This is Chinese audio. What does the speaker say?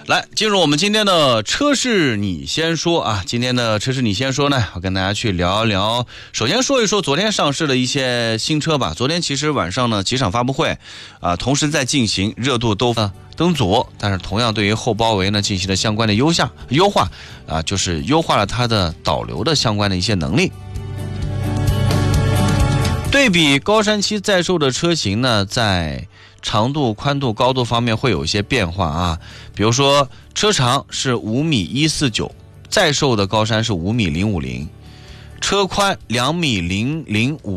来，进入我们今天的车市你先说啊！今天的车市你先说呢，我跟大家去聊一聊。首先说一说昨天上市的一些新车吧。昨天其实晚上呢几场发布会同时在进行，热度都登左，但是同样对于后包围呢进行了相关的优化就是优化了它的导流的相关的一些能力。对比高山期在售的车型呢，在长度、宽度、高度方面会有一些变化啊。比如说车长是5米149，在售的高山是5米050，车宽2米005。